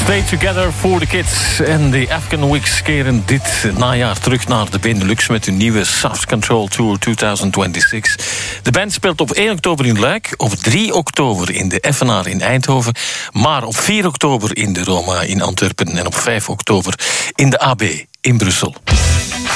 Stay Together for the Kids en de Afghan Wigs keren dit najaar terug naar de Benelux met hun nieuwe Soft Control Tour 2026. De band speelt op 1 oktober in Luik, op 3 oktober in de Effenaar in Eindhoven, maar op 4 oktober in de Roma in Antwerpen en op 5 oktober in de AB in Brussel.